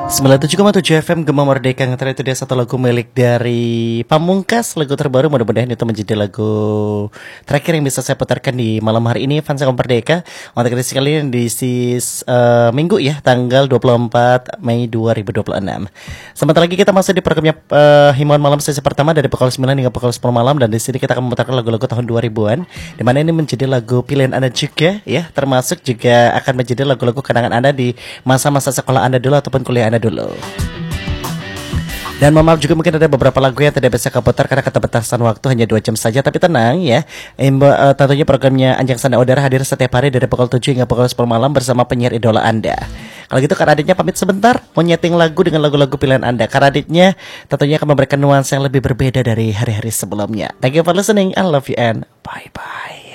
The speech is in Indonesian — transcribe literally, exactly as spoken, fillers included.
sembilan puluh tujuh koma tujuh F M Gema Merdeka. Ngetara itu dia satu lagu milik dari Pamungkas, lagu terbaru, mudah-mudahan itu menjadi lagu terakhir yang bisa saya putarkan di malam hari ini Fans Gema Merdeka. Untuk kali sekali di sis uh, minggu ya, tanggal dua puluh empat Mei dua ribu dua puluh enam. Sebentar lagi kita masuk di programnya uh, Himbauan Malam sesi pertama dari pukul sembilan hingga pukul sepuluh malam, dan di sini kita akan memutarkan lagu-lagu tahun dua ribuan, di mana ini menjadi lagu pilihan Anda juga ya, termasuk juga akan menjadi lagu-lagu kenangan Anda di masa-masa sekolah Anda dulu ataupun kuliah Anda dulu. Dan mohon maaf juga mungkin ada beberapa lagu yang tidak bisa keputar karena keterbatasan waktu hanya dua jam saja. Tapi tenang ya, Imba, uh, tentunya programnya Anjang Sanda Udara hadir setiap hari dari pukul tujuh hingga pukul sepuluh malam bersama penyiar idola Anda. Kalau gitu Kak Raditnya pamit sebentar, mau nyeting lagu dengan lagu-lagu pilihan Anda. Kak Raditnya tentunya akan memberikan nuansa yang lebih berbeda dari hari-hari sebelumnya. Thank you for listening, I love you and bye-bye.